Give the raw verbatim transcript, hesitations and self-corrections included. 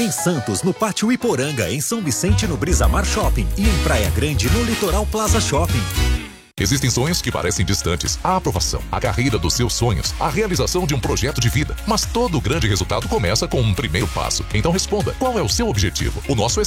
Em Santos, no Pátio Iporanga, em São Vicente, no Brisamar Shopping e em Praia Grande, no Litoral Plaza Shopping. Existem sonhos que parecem distantes. A aprovação, a carreira dos seus sonhos, a realização de um projeto de vida. Mas todo grande resultado começa com um primeiro passo. Então responda, qual é o seu objetivo? O nosso é